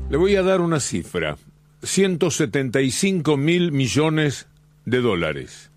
Le voy a dar una cifra. 175 mil millones de dólares.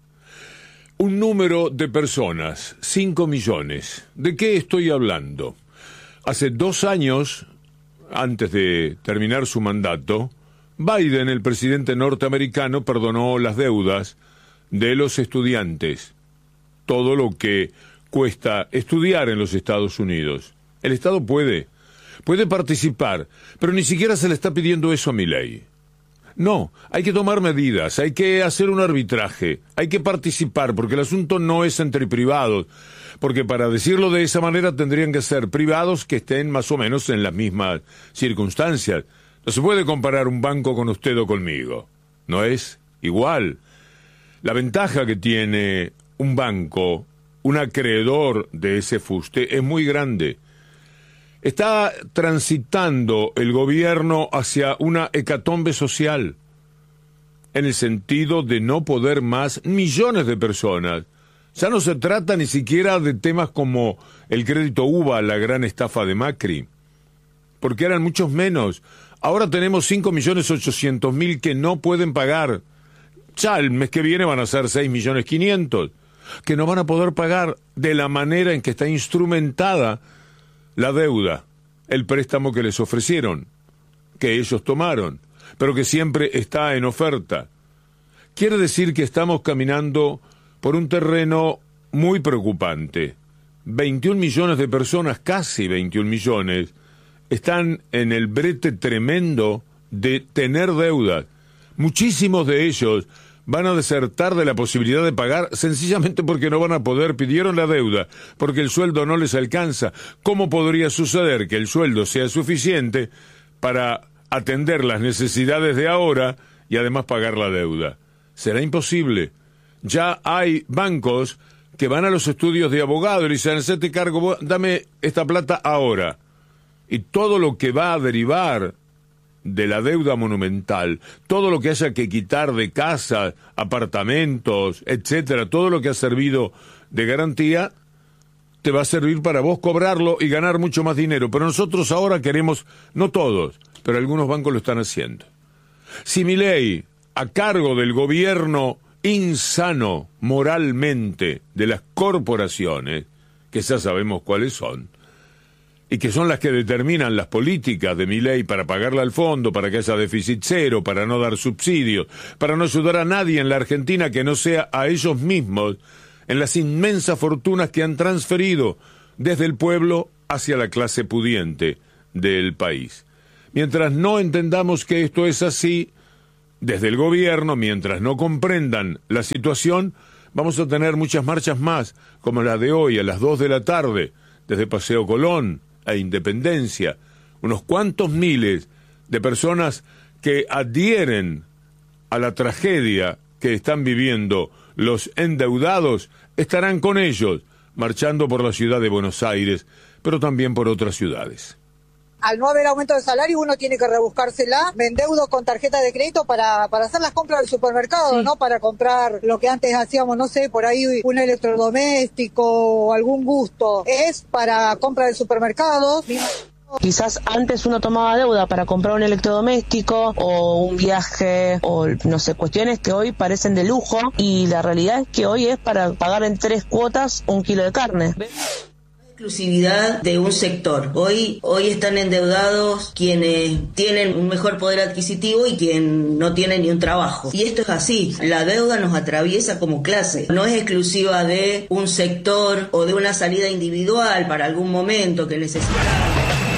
Un número de personas, 5 millones. ¿De qué estoy hablando? Hace 2 años, antes de terminar su mandato, Biden, el presidente norteamericano, perdonó las deudas de los estudiantes. Todo lo que cuesta estudiar en los Estados Unidos. El Estado puede participar, pero ni siquiera se le está pidiendo eso a Milei. No, hay que tomar medidas, hay que hacer un arbitraje, hay que participar, porque el asunto no es entre privados, porque para decirlo de esa manera tendrían que ser privados que estén más o menos en las mismas circunstancias. No se puede comparar un banco con usted o conmigo, no es igual. La ventaja que tiene un banco, un acreedor de ese fuste, es muy grande. Está transitando el gobierno hacia una hecatombe social, en el sentido de no poder más millones de personas. Ya no se trata ni siquiera de temas como el crédito UVA, la gran estafa de Macri, porque eran muchos menos. Ahora tenemos 5.800.000 que no pueden pagar. Ya el mes que viene van a ser 6.500.000, que no van a poder pagar de la manera en que está instrumentada la deuda, el préstamo que les ofrecieron, que ellos tomaron, pero que siempre está en oferta. Quiere decir que estamos caminando por un terreno muy preocupante. 21 millones de personas, casi 21 millones, están en el brete tremendo de tener deudas. Muchísimos de ellos van a desertar de la posibilidad de pagar sencillamente porque no van a poder, pidieron la deuda, porque el sueldo no les alcanza. ¿Cómo podría suceder que el sueldo sea suficiente para atender las necesidades de ahora y además pagar la deuda? Será imposible. Ya hay bancos que van a los estudios de abogado y dicen, hacete cargo, dame esta plata ahora. Y todo lo que va a derivar de la deuda monumental, todo lo que haya que quitar de casas, apartamentos, etcétera, todo lo que ha servido de garantía, te va a servir para vos cobrarlo y ganar mucho más dinero. Pero nosotros ahora queremos, no todos, pero algunos bancos lo están haciendo. Si Milei, a cargo del gobierno insano moralmente de las corporaciones, que ya sabemos cuáles son, y que son las que determinan las políticas de Milei para pagarle al fondo, para que haya déficit cero, para no dar subsidios, para no ayudar a nadie en la Argentina que no sea a ellos mismos, en las inmensas fortunas que han transferido desde el pueblo hacia la clase pudiente del país. Mientras no entendamos que esto es así, desde el gobierno, mientras no comprendan la situación, vamos a tener muchas marchas más, como la de hoy a las 2 de la tarde, desde Paseo Colón a Independencia, unos cuantos miles de personas que adhieren a la tragedia que están viviendo los endeudados, estarán con ellos, marchando por la ciudad de Buenos Aires, pero también por otras ciudades. Al no haber aumento de salario, uno tiene que rebuscársela. Me endeudo con tarjeta de crédito para hacer las compras del supermercado, sí. ¿No? Para comprar lo que antes hacíamos, no sé, por ahí un electrodoméstico o algún gusto. Es para compra del supermercado. Quizás antes uno tomaba deuda para comprar un electrodoméstico o un viaje o no sé, cuestiones que hoy parecen de lujo y la realidad es que hoy es para pagar en 3 cuotas 1 kilo de carne. Exclusividad de un sector. Hoy están endeudados quienes tienen un mejor poder adquisitivo y quien no tiene ni un trabajo. Y esto es así. La deuda nos atraviesa como clase. No es exclusiva de un sector o de una salida individual para algún momento que necesitamos.